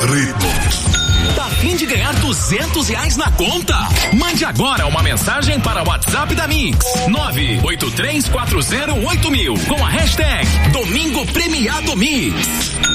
ritmos. Tá a fim de ganhar R$200 na conta? Mande agora uma mensagem para o WhatsApp da Mix 983408000 com a hashtag Domingo Premiado Mix.